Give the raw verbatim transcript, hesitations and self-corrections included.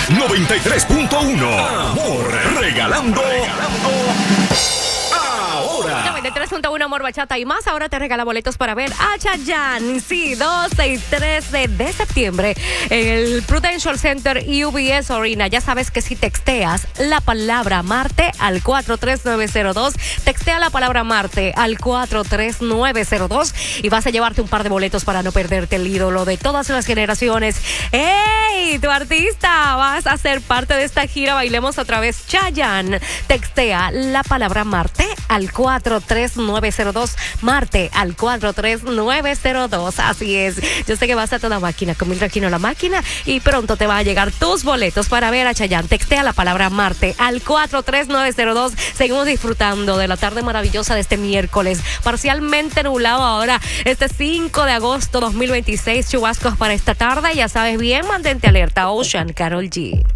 noventa y tres punto uno. Amor, regalando. regalando. Ahora. noventa y tres punto uno Amor, Bachata y más. Ahora te regala boletos para ver a Chayanne. Sí, doce y trece de septiembre en el Prudential Center U B S Arena. Ya sabes que si texteas la palabra Marte al cuatro tres nueve cero dos, textea la palabra Marte al cuatro tres nueve cero dos y vas a llevarte un par de boletos para no perderte el ídolo de todas las generaciones. ¡Ey! Tu artista, vas a ser parte de esta gira. Bailemos otra vez Chayanne. Textea la palabra Marte al cuatro tres nueve cero dos, Marte al cuatro tres nueve cero dos. Así es, yo sé que vas a toda máquina con Mildred Aquino la máquina y pronto te van a llegar tus boletos para ver a Chayanne. Textea la palabra Marte al cuatro tres nueve cero dos. Seguimos disfrutando de la tarde maravillosa de este miércoles, parcialmente nublado ahora, este cinco de agosto dos mil veintiséis. Chubascos para esta tarde, ya sabes bien, mantente alerta. Ocean, Karol G.